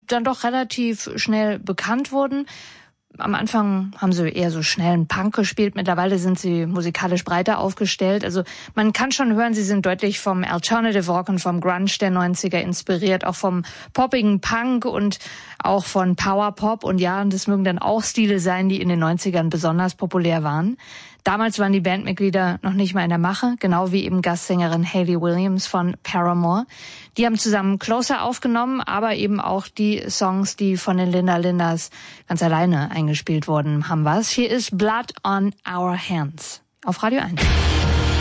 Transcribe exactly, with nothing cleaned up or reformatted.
dann doch relativ schnell bekannt wurden. Am Anfang haben sie eher so schnellen Punk gespielt. Mittlerweile sind sie musikalisch breiter aufgestellt. Also man kann schon hören, sie sind deutlich vom Alternative Rock und vom Grunge der neunziger inspiriert, auch vom poppigen Punk und auch von Power Pop. Und ja, das mögen dann auch Stile sein, die in den neunzigern besonders populär waren. Damals waren die Bandmitglieder noch nicht mal in der Mache, genau wie eben Gastsängerin Hayley Williams von Paramore. Die haben zusammen Closer aufgenommen, aber eben auch die Songs, die von den Linda Lindas ganz alleine eingespielt wurden, haben was. Hier ist Blood on Our Hands auf Radio eins.